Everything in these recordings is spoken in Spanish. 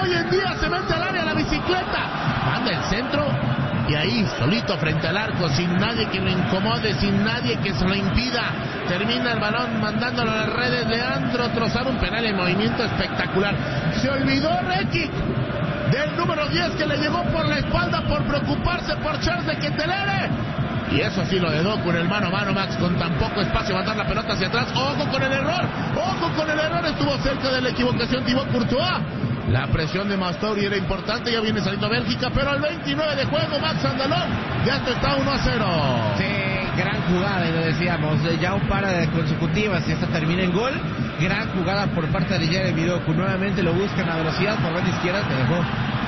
hoy en día se mete al área la bicicleta. Manda el centro. Y ahí, solito frente al arco, sin nadie que lo incomode, sin nadie que se lo impida. Termina el balón mandándolo a las redes. Leandro Trossard, un penal en movimiento espectacular. Se olvidó Rekic del número 10 que le llegó por la espalda por preocuparse por Charles de Kettelere. Y eso sí, lo de Doku en el mano a mano, Max, con tan poco espacio, mandar la pelota hacia atrás. ¡Ojo con el error! ¡Ojo con el error! Estuvo cerca de la equivocación Thibaut Courtois. La presión de Mastori era importante, ya viene saliendo Bélgica, pero al 29 de juego, Max Andalón, ya esto está 1-0. Sí, gran jugada, y lo decíamos, ya un par de consecutivas y esta termina en gol. Gran jugada por parte de Jeremy Doku, nuevamente lo buscan a velocidad por banda izquierda, te dejó.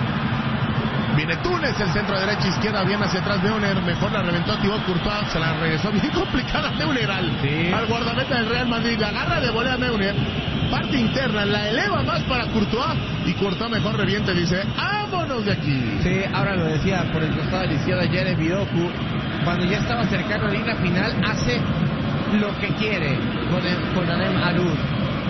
Viene Túnez, el centro derecha, izquierda, bien hacia atrás Neuner, mejor la reventó Thibaut Courtois, se la regresó bien complicada Neuner al guardameta del Real Madrid, agarra de volea Neuner, parte interna, la eleva más para Courtois, y Courtois mejor reviente, dice, ¡vámonos de aquí! Sí, ahora lo decía por el costado de la izquierda Jeremy Doku, cuando ya estaba cercano a la línea final, hace lo que quiere con Adem Aloud.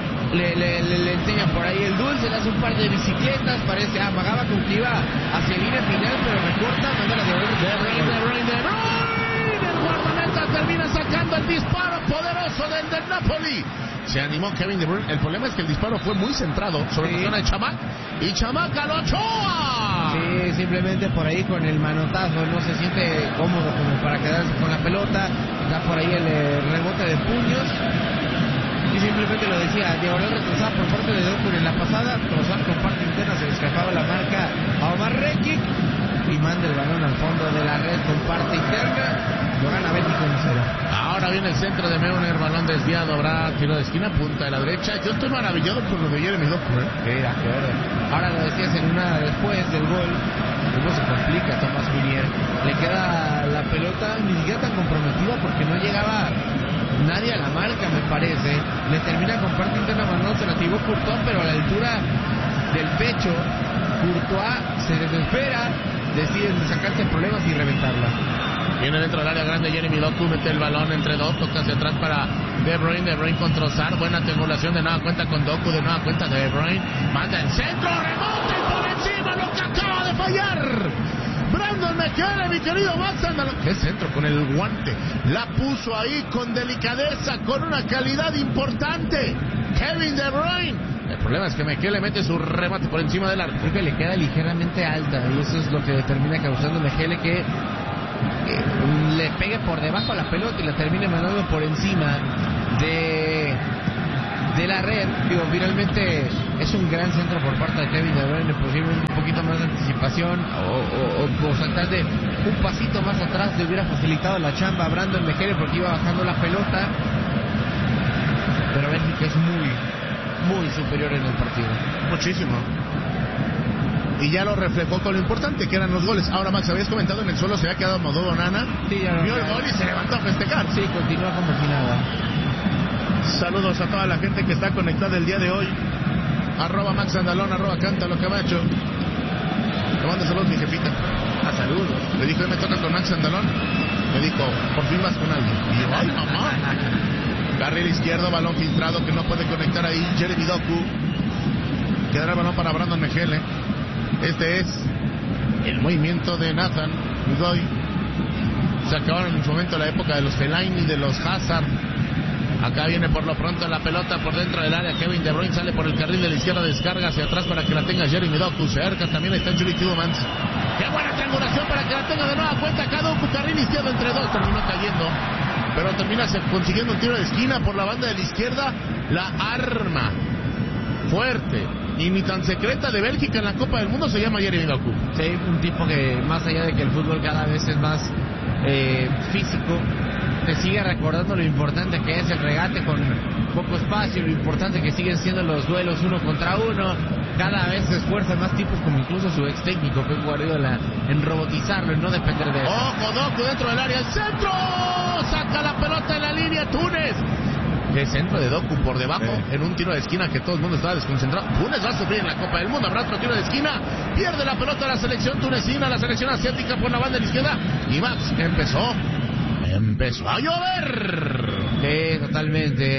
Le enseña por ahí el dulce, le hace un par de bicicletas, parece, amagaba con que iba hacia la línea final, pero recorta, manda la De Bruyne, el guardameta termina sacando el disparo poderoso del Napoli. Se animó Kevin De Bruyne, el problema es que el disparo fue muy centrado sobre la zona de Chamac, y Chamac a lo Ochoa. Sí, simplemente por ahí con el manotazo, no se siente cómodo como para quedarse con la pelota, da por ahí el rebote de puños. Y simplemente lo decía, diagonal retrasada por parte de Doku en la pasada, Trossard con parte interna, se le escapaba la marca a Omar Rekic y manda el balón al fondo de la red con parte interna, lo gana Bélgica 1-0. Ahora viene el centro de Neuner, balón desviado, habrá tiro de esquina, punta de la derecha. Yo estoy maravillado por lo de Jeremy Doku, Qué acuerdo. Ahora lo decías en una después del gol, cómo se complica Thomas Meunier, le queda la pelota ni siquiera tan comprometida porque no llegaba nadie a la marca, me parece. Le termina con parte interna mandando a Thibaut Courtois, pero a la altura del pecho, Courtois se desespera, decide sacarse problemas y reventarla. Viene dentro del área grande Jeremy Doku, mete el balón entre dos, toca hacia atrás para De Bruyne con Trossard, buena triangulación, de nueva cuenta con Doku, de nueva cuenta De Bruyne, manda el centro, remonta y por encima lo que acaba de fallar Brandon McKenna, mi querido Max Andalón. ¡Qué centro con el guante! La puso ahí con delicadeza, con una calidad importante Kevin De Bruyne. El problema es que Mekele mete su remate por encima del arco. Creo que le queda ligeramente alta y eso es lo que termina causando Mekele que le pegue por debajo a la pelota y la termine mandando por encima de la red. Digo, finalmente es un gran centro por parte de Kevin De Bruyne, posiblemente un poquito más de anticipación o saltar de un pasito más atrás le hubiera facilitado la chamba a Brandon Mekele porque iba bajando la pelota, pero Bélgica es muy superior en el partido. Muchísimo. Y ya lo reflejó con lo importante que eran los goles. Ahora, Max, habías comentado en el suelo se había quedado Modó Donana. Sí, ya vio el gol y se levantó a festejar. Sí, continúa como si nada. Saludos a toda la gente que está conectada el día de hoy. @ Max Andalón, @ Cántalo Camacho. Te mando saludos, mi jefita. Saludos. Le dijo, me toca con Max Andalón. Me dijo, por fin vas con alguien. Y yo, ¡ay, mamá! Carril izquierdo, balón filtrado que no puede conectar ahí Jeremy Doku. Quedará el balón para Brandon Mekele. Este es el movimiento de Nathan Udoy. Se acabaron en su momento la época de los Fellaini, de los Hazard. Acá viene por lo pronto la pelota por dentro del área. Kevin De Bruyne sale por el carril de la izquierda, descarga hacia atrás para que la tenga Jeremy Doku. Cerca también está Julie Tielemans. ¡Qué buena triangulación para que la tenga de nueva cuenta! Cada Doku, carril izquierdo entre dos, terminó cayendo. Pero termina consiguiendo un tiro de esquina por la banda de la izquierda. La arma fuerte y ni tan secreta de Bélgica en la Copa del Mundo se llama Jeremy Doku. Sí, un tipo que más allá de que el fútbol cada vez es más físico, te sigue recordando lo importante que es el regate con poco espacio, lo importante que siguen siendo los duelos 1 contra 1. Cada vez se esfuerzan más tipos como incluso su ex técnico Pep Guardiola en robotizarlo, en no depender de él. ¡Ojo, Doku dentro del área! ¡El centro! Saca la pelota en la línea Túnez. ¡Qué centro de Doku por debajo! En un tiro de esquina que todo el mundo estaba desconcentrado. Túnez va a sufrir en la Copa del Mundo. Habrá otro tiro de esquina. Pierde la pelota la selección tunecina, la selección asiática por la banda de la izquierda. Y Max empezó a llover. Sí, totalmente.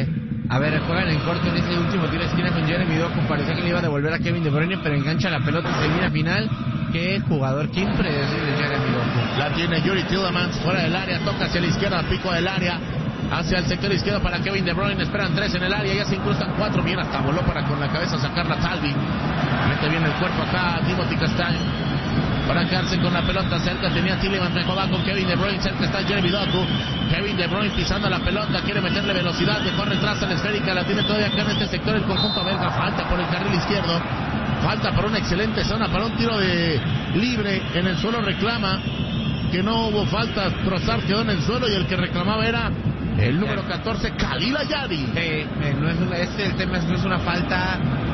A ver, juegan en corto en ese último tiro de esquina con Jeremy Doku. Parecía que le iba a devolver a Kevin De Bruyne, pero engancha la pelota y termina final. Qué jugador, qué impredecible Jeremy Doku. La tiene Yuri Tielemans fuera del área, toca hacia la izquierda, pico del área, hacia el sector izquierdo para Kevin De Bruyne. Esperan 3 en el área, ya se incrustan 4. Bien, hasta voló para con la cabeza sacarla Talvi. Mete bien el cuerpo acá Timothy Castagne para quedarse con la pelota cerca. Tenía Tielemans, mejor va con Kevin De Bruyne, cerca está Jeremy Doku. Kevin De Bruyne pisando la pelota, quiere meterle velocidad, de corre tras la esférica, la tiene todavía acá en este sector el conjunto belga. Falta por el carril izquierdo, falta por una excelente zona, para un tiro de libre en el suelo. Reclama que no hubo falta, Trossard quedó en el suelo y el que reclamaba era el número 14, Khalil Ayari. El tema no es una falta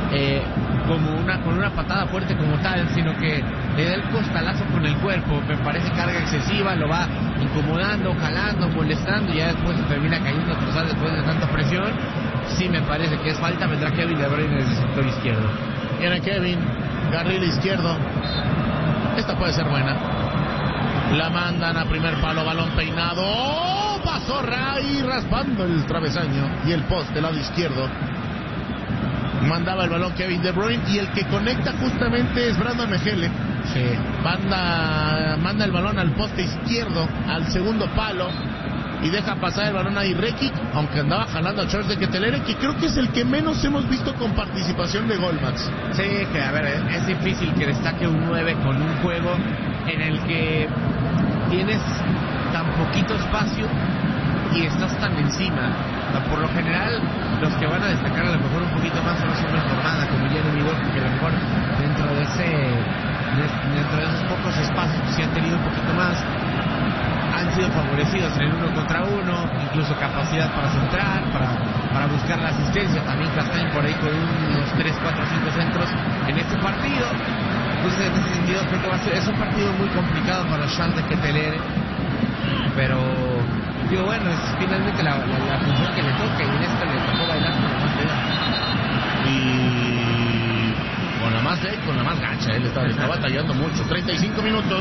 con una patada fuerte como tal, sino que le da el costalazo con el cuerpo. Me parece carga excesiva, lo va incomodando, jalando, molestando y ya después se termina cayendo a Trossard después de tanta presión. Sí, me parece que es falta. Vendrá Kevin De Bruyne desde el sector izquierdo. Viene Kevin, carril izquierdo. Esta puede ser buena. La mandan a primer palo, balón peinado. ¡Oh! Pasó Ray raspando el travesaño y el poste, lado izquierdo. Mandaba el balón Kevin De Bruyne y el que conecta justamente es Brandon Mejele. Sí. Manda el balón al poste izquierdo, al segundo palo, y deja pasar el balón a Rekic, aunque andaba jalando a Charles de Ketelere, que creo que es el que menos hemos visto con participación de gol, Max. Sí, que a ver, es difícil que destaque un 9 con un juego en el que tienes tan poquito espacio y estás tan encima. Por lo general, los que van a destacar a lo mejor un poquito más son los hombres por banda, como Jeremy Doku, que a lo mejor dentro de esos pocos espacios que sí han tenido un poquito más, han sido favorecidos en el 1 contra 1, incluso capacidad para centrar, para buscar la asistencia. También Castagne por ahí con unos 3, 4, 5 centros en este partido. Entonces, en ese sentido, creo que es un partido muy complicado para Charles de Ketelere, pero digo, bueno, es finalmente la función que le toca, y en esta le tocó bailar con la más de y con la más gancha. Él está batallando mucho. 35 minutos.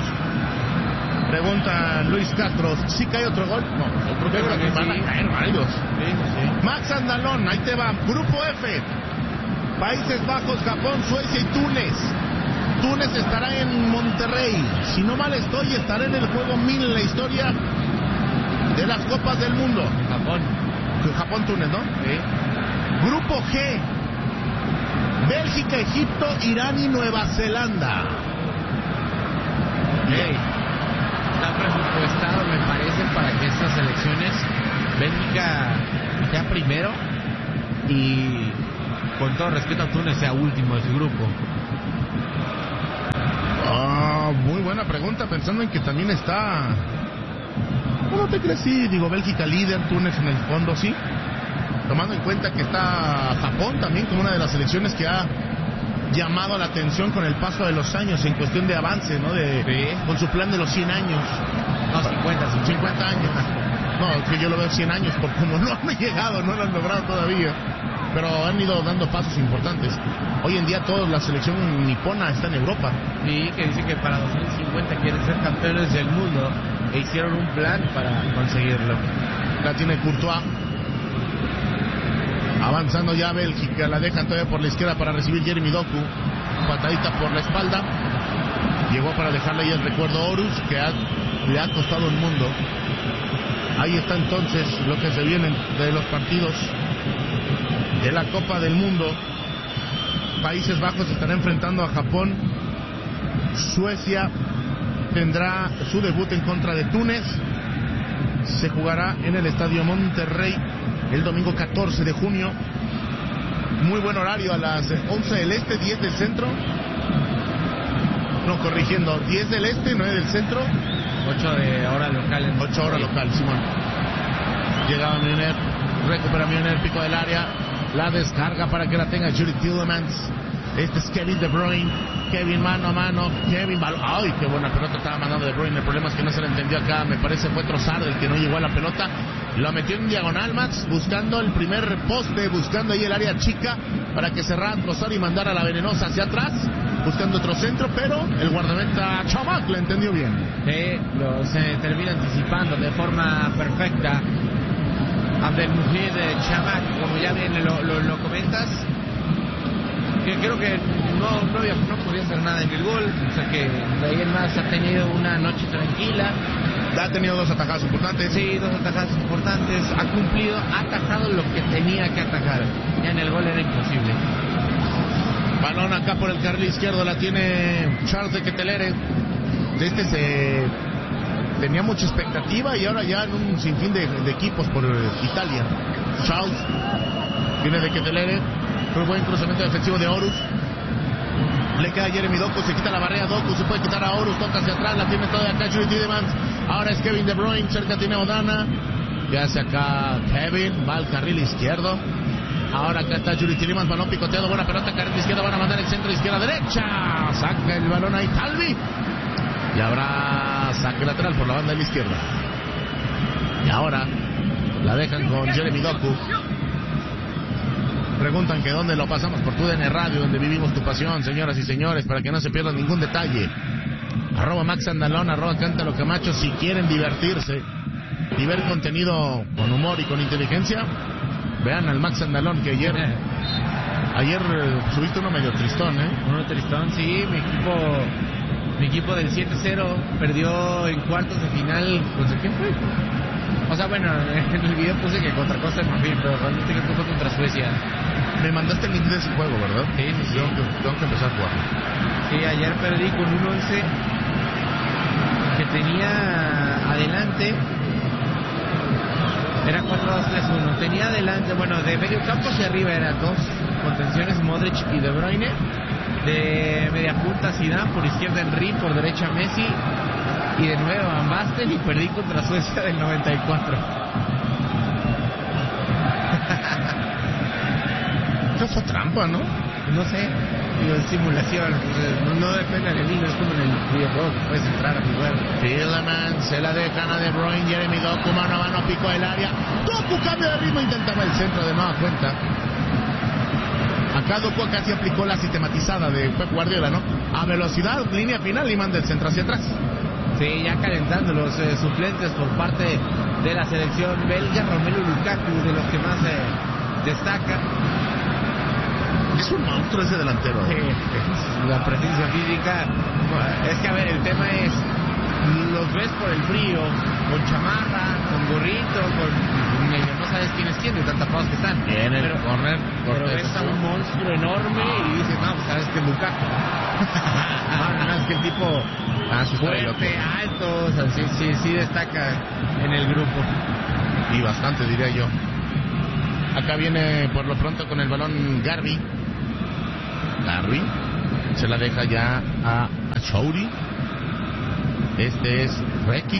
Pregunta Luis Castro, ¿sí cae otro gol? No, yo creo que van a caer varios. Sí. Max Andalón, ahí te va. Grupo F, Países Bajos, Japón, Suecia y Túnez. Túnez estará en Monterrey. Si no mal estoy, estará en el juego 1000 en la historia de las Copas del Mundo. Japón-Túnez, ¿no? Sí. Grupo G, Bélgica, Egipto, Irán y Nueva Zelanda. Okay. Está presupuestado, me parece, para que estas elecciones Bélgica sea primero y, con todo respeto a Túnez, sea último de su grupo. Muy buena pregunta, pensando en que también está... ¿Cómo te crees? Sí, digo, Bélgica líder, Túnez en el fondo, sí. Tomando en cuenta que está Japón también como una de las selecciones que ha llamado la atención con el paso de los años en cuestión de avance, ¿no? Sí. Con su plan de los 100 años. No, 50 años. No, es que yo lo veo 100 años, porque como no han llegado, no lo han logrado todavía. Pero han ido dando pasos importantes. Hoy en día toda la selección nipona está en Europa. Sí, que dice que para 2050 quieren ser campeones del mundo e hicieron un plan para conseguirlo. La tiene Courtois. Avanzando ya Bélgica, la dejan todavía por la izquierda para recibir Jeremy Doku. Patadita por la espalda. Llegó para dejarle ahí el recuerdo Horus, que le ha costado un mundo. Ahí está entonces lo que se viene de los partidos de la Copa del Mundo. Países Bajos estará enfrentando a Japón. Suecia tendrá su debut en contra de Túnez. Se jugará en el Estadio Monterrey el domingo 14 de junio. Muy buen horario, a las 11 del este, 10 del centro. No, corrigiendo, 10 del este, 9 del centro. 8 de hora local. 8 horas local, Simón. Llega Milner, recupera Milner, pico del área. La descarga para que la tenga Yuri Tielemans. Este es Kevin De Bruyne. Kevin mano a mano. Kevin balón. ¡Ay, qué buena pelota estaba mandando De Bruyne! El problema es que no se le entendió acá. Me parece fue Trossard el que no llegó a la pelota. Lo metió en diagonal, Max, buscando el primer poste, buscando ahí el área chica para que cerrara Trossard y mandara a la venenosa hacia atrás, buscando otro centro, pero el guardameta Chamac le entendió bien. Se termina anticipando de forma perfecta Abdelmujid Chamak, como ya bien lo comentas, que creo que no podía hacer nada en el gol, o sea que de ahí en más ha tenido una noche tranquila. Ha tenido 2 atajadas importantes. Sí, 2 atajadas importantes, ha cumplido, ha atajado lo que tenía que atajar, ya en el gol era imposible. Balón acá por el carril izquierdo, la tiene Charles de Ketelere. Se tenía mucha expectativa y ahora ya en un sinfín de equipos por Italia. Charles viene de Ketelere, un buen cruzamiento defensivo de Horus. Le queda Jeremy Doku, se quita la barrera Doku, se puede quitar a Horus, toca hacia atrás, la tiene toda acá Judy Tielemans. Ahora es Kevin De Bruyne, cerca tiene Odana. ¿Qué hace acá Kevin? Va al carril izquierdo. Ahora acá está Judy Tielemans, balón picoteado, buena pelota, carril izquierdo, van a mandar el centro, izquierda, derecha. Saca el balón ahí Talvi. Y habrá saque lateral por la banda de la izquierda. Y ahora la dejan con Jeremy Doku. Preguntan que dónde lo pasamos por TUDN Radio, donde vivimos tu pasión, señoras y señores, para que no se pierdan ningún detalle. @Max Andalón, @Cántalo Camacho, si quieren divertirse y ver contenido con humor y con inteligencia, vean al Max Andalón, que ayer subiste uno medio tristón, Uno tristón, sí, mi equipo del 7-0 perdió en cuartos de final. ¿Contra quién fue? O sea, bueno, en el video puse que contra Costa de Marfil, pero realmente creo que fue contra Suecia. Me mandaste el link de ese juego, ¿verdad? Sí. Tengo que empezar a jugar. Sí, ayer perdí con un 11 que tenía adelante. Era 4-2-3-1. Tenía adelante, bueno, de medio campo hacia arriba eran 2 contenciones, Modric y De Bruyne. De media punta Zidane, por izquierda Henry, por derecha Messi. Y de nuevo Van Basten, y perdí contra Suecia del 94. Eso fue trampa, ¿no? No sé, digo, simulación. No depende del niño, es como en el videojuego que puedes entrar a jugar. Tielemans se la dejan a De Bruyne, Jeremy Doku, mano a mano, pico del área. Doku cambio de ritmo, intentaba el centro de nueva cuenta. Acá Doku casi aplicó la sistematizada de Pep Guardiola, ¿no? A velocidad, línea final y manda el centro hacia atrás. Sí, ya calentando los suplentes por parte de la selección belga. Romelu Lukaku, de los que más destaca. Es un monstruo ese delantero. Sí, la presencia física. Es que, a ver, el tema es, los ves por el frío, con chamarra, con gorrito, con medio, no sabes quién es quién, de tan tapados que están. Pero ves a un monstruo enorme y dices, no, pues sabes que es Lukaku. No, es que el tipo fuerte, alto, o sea, sí destaca en el grupo. Y bastante, diría yo. Acá viene por lo pronto con el balón Garbi. Se la deja ya a Chouri. Este es Rekic.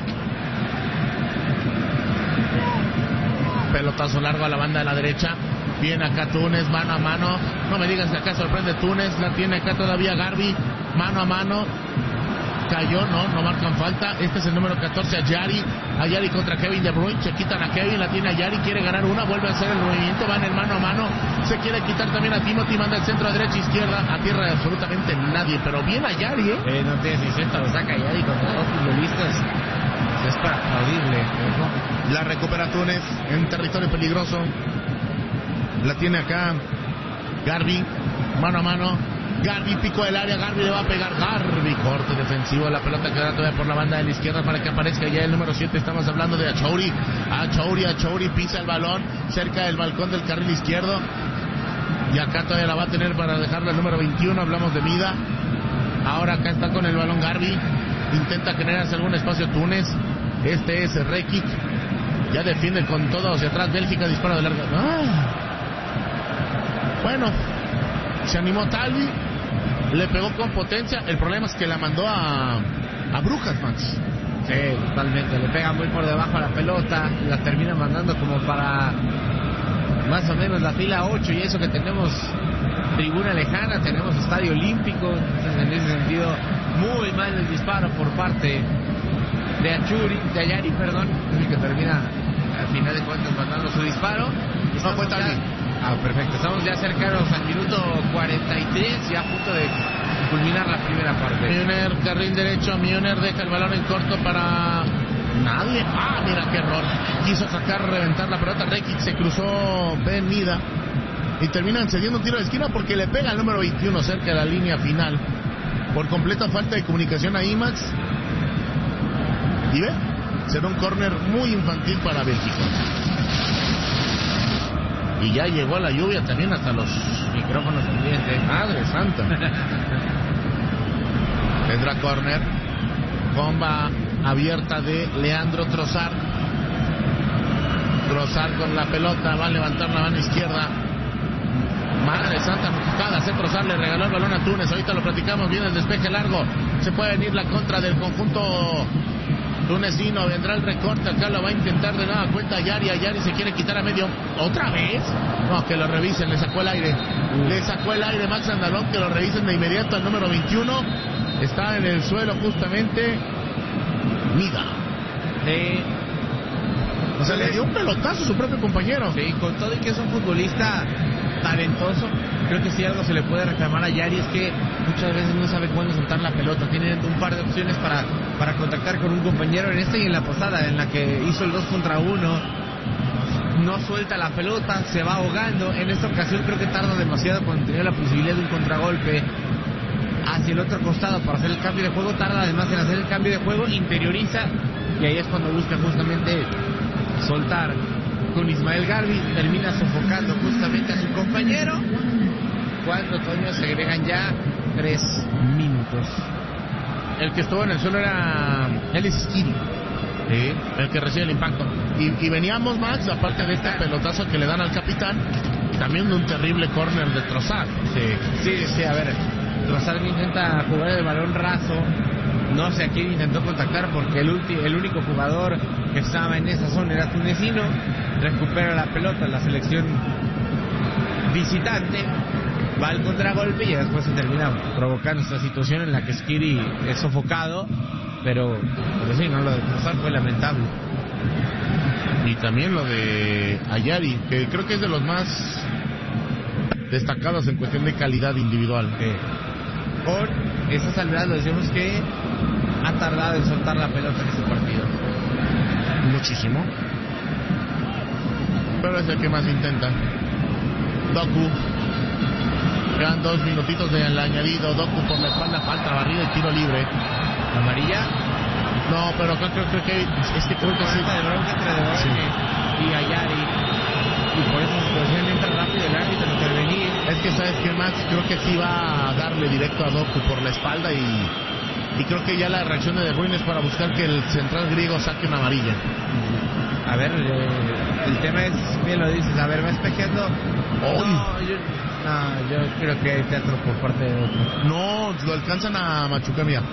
Pelotazo largo a la banda de la derecha. Viene acá Túnez, mano a mano. No me digas que acá sorprende Túnez. La tiene acá todavía Garbi. Mano a mano. Cayó, no marcan falta. Este es el número 14, Ayari contra Kevin De Bruyne. Se quitan a Kevin, la tiene Ayari, quiere ganar una, vuelve a hacer el movimiento, va en el mano a mano. Se quiere quitar también a Timothy, manda el centro a derecha, izquierda, a tierra de absolutamente nadie. Pero bien Ayari, no tiene 60, lo saca Ayari contra 2 futbolistas. Es para aplaudirle. La recupera Túnez en territorio peligroso. La tiene acá Garbi, mano a mano. Garbi, pico del área, Garbi le va a pegar, Garbi, corte defensivo, la pelota queda todavía por la banda de la izquierda para que aparezca ya el número 7, estamos hablando de Achouri pisa el balón cerca del balcón del carril izquierdo, y acá todavía la va a tener para dejarla el número 21, hablamos de Mida. Ahora acá está con el balón Garbi, intenta generarse algún espacio Túnez, este es Rekic, ya defiende con todo hacia atrás, Bélgica dispara de larga. Bueno, se animó Talvi, le pegó con potencia. El problema es que la mandó a Brujas, Max. Sí, totalmente. Le pega muy por debajo a la pelota. La termina mandando como para más o menos la fila 8. Y eso que tenemos tribuna lejana, tenemos estadio olímpico. Entonces, en ese sentido, muy mal el disparo por parte de Ayari, que termina al final de cuentas mandando su disparo. No fue Talvi. Perfecto, estamos ya cercanos al minuto 43, ya a punto de culminar la primera parte. Milner, carril derecho, Milner deja el balón en corto para Nadie. Mira qué error. Quiso sacar, reventar la pelota. Rekic, se cruzó Ben Mida y terminan cediendo un tiro de esquina porque le pega al número 21 cerca de la línea final. Por completa falta de comunicación a Imax. Y ve, será un córner muy infantil para Bélgica. Y ya llegó la lluvia también hasta los micrófonos pendientes. Madre santa. Tendrá córner. Bomba abierta de Leandro Trossard. Trossard con la pelota. Va a levantar la mano izquierda. Madre santa, cada Trossard le regaló el balón a Túnez. Ahorita lo platicamos bien, el despeje largo. Se puede venir la contra del conjunto tunecino. Vendrá el recorte. Acá lo va a intentar de nueva cuenta Ayari. Ayari se quiere quitar a medio. ¿Otra vez? No, que lo revisen. Le sacó el aire. Le sacó el aire Max Andalón. Que lo revisen de inmediato al número 21. Está en el suelo justamente Mida. O sea, le dio un pelotazo a su propio compañero. Sí, con todo y que es un futbolista talentoso, creo que si algo se le puede reclamar a Yari es que muchas veces no sabe cuándo soltar la pelota. Tiene un par de opciones para contactar con un compañero en esta y en la pasada, en la que hizo el 2 contra 1. No suelta la pelota, se va ahogando. En esta ocasión creo que tarda demasiado cuando tenía la posibilidad de un contragolpe hacia el otro costado para hacer el cambio de juego. Tarda además en hacer el cambio de juego, interioriza, y ahí es cuando busca justamente soltar con Ismael Garbi. Termina sofocando justamente a su compañero cuando, Toño, se agregan ya 3 minutos. El que estuvo en el suelo era Elis Skiri, sí, el que recibe el impacto. Y veníamos, Max, aparte de este pelotazo que le dan al capitán, también de un terrible córner de Trossard. Sí, a ver, Trossard intenta jugar el balón raso. No sé a quién intentó contactar porque el único jugador que estaba en esa zona era tunecino. Recupera la pelota la selección visitante, va al contragolpe y después se termina provocando esta situación en la que Skiri es sofocado. Pero sí, no, lo de Trossard fue lamentable. Y también lo de Ayari, que creo que es de los más destacados en cuestión de calidad individual. Con esa salvedad, lo decimos que ha tardado en soltar la pelota en este partido. Muchísimo. Pero es el que más intenta. Doku. Quedan 2 minutitos del añadido. Doku por la espalda, falta, barrida y tiro libre. ¿Amarilla? No, pero creo que creo que sí. De bronca entre De Bruyne y Ayari. Y por esa situación entra rápido el árbitro a intervenir. Es que, ¿sabes qué, Max? Creo que sí va a darle directo a Doku por la espalda y creo que ya la reacción de Bruyne es para buscar que el central griego saque una amarilla. A ver, el tema es, bien lo dices, a ver, va espejeando. Yo creo que hay teatro por parte de Doku. No, lo alcanzan a machucar, mira.